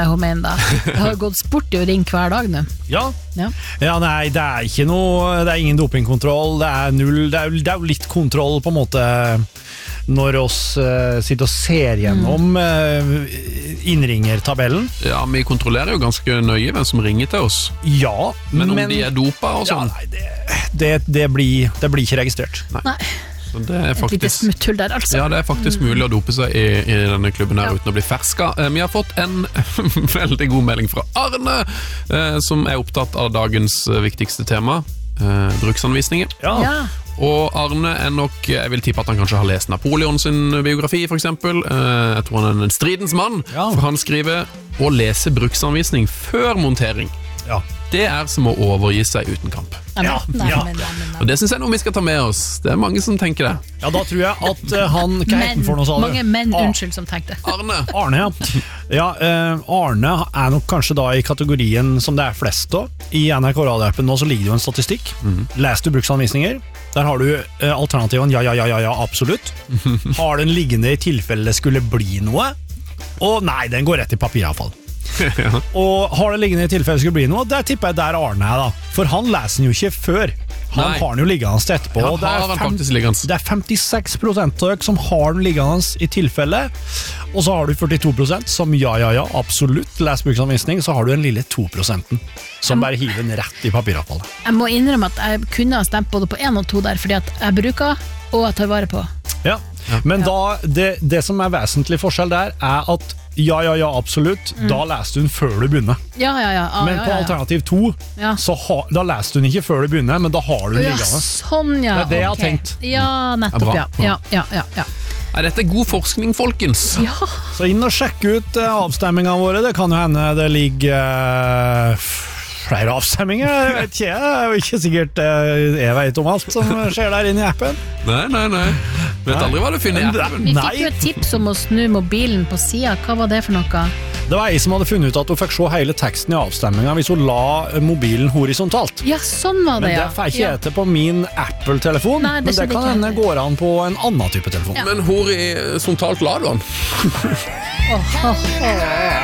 Hun mener da. Jeg har gått sport i å ringe hver dag nå. Ja. Ja. Ja, nei, det er ikke noe, det er ingen dopingkontroll, det er null, det er jo litt kontroll på en måte når oss sitter og ser gjennom innringertabellen. Ja, vi kontrollerer jo ganske nøye hvem som ringer til oss. Ja, Men om de er dopa og sånn? Ja, nei, det blir ikke registrert. Nei. Så det er Et lite faktisk, smutthull der, altså. ja, det er faktisk mulig å dope seg i denne klubben her uten å bli ferska. Vi har fått en veldig god melding fra Arne, som er opptatt av dagens viktigste tema, bruksanvisninger. Ja. Og Arne er nok, jeg vil tippe at han kanskje har lest Napoleon sin biografi for eksempel. Jeg tror han er en stridens mann, for han skriver å lese bruksanvisning før montering. Ja. Det er som å overgi seg uten kamp. Ja. Og det synes jeg noe vi skal ta med oss. Det er mange som tenker det. Ja, da tror jeg at han, hva heter han for noe, sa du? Mange menn, unnskyld, som tenkte. Arne. Arne, ja. Ja, Arne er nok kanskje da i kategorien som det er flest da. I NRK Radio-appen nå så ligger det jo en statistikk. Les du bruksanvisninger? Der har du alternativen ja, absolutt. Har den liggende i tilfelle det skulle bli noe? Og nei, den går rett i papiravfall. Ja. Og har det liggende i tilfelle det skulle bli noe, der tipper jeg der Arne er da. For han leser den jo ikke før. Han Nei. har den jo liggende etterpå. Ja, og det har han faktisk liggende. Det er 56% av dere som har den liggende i tilfelle. Og så har du 42% som ja, absolutt les bruksanvisning. Så har du den lille 2% som bare hiver den rett i papiravfallet. Jeg må innrømme at jeg kunne ha stemt både på 1 og 2 der, fordi at jeg bruker og jeg tar vare på. Ja, men da, det som er vesentlig forskjell der, er at ja, absolutt, da leser du den før du begynner. Ja. Men på alternativ 2, Ja. så da leser du den ikke før du begynner, men da har du den Ja, liggende. sånn, ja. Det er det jeg har ok. tenkt. Ja, nettopp, Ja, bra. ja. Nei, dette er god forskning, folkens. Ja, Så inn og sjekk ut avstemmingene våre. Det kan jo hende det ligger flere avstemminger. Jeg vet ikke, det er jo ikke sikkert jeg vet om alt som skjer der inne i appen. Nei. Vet aldri hva du finner i appen. vi fikk jo et tips om å snu mobilen på siden. Hva var det for noe? Det var jeg som hadde funnet ut at hun fikk se hele teksten i avstemminga hvis hun la mobilen horisontalt. Ja, sånn var det, Men ja. det får ikke jeg til på min Apple-telefon. Nei, det Men det skjønner kan ikke hende jeg. går an på en annen type telefon. Men horisontal la du den?